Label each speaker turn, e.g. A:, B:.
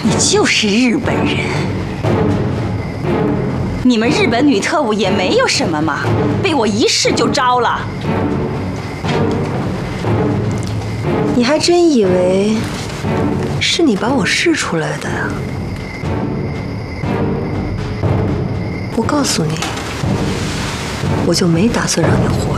A: 你就是日本人。你们日本女特务也没有什么嘛，被我一试就招了。
B: 你还真以为是你把我试出来的呀？我告诉你，我就没打算让你活。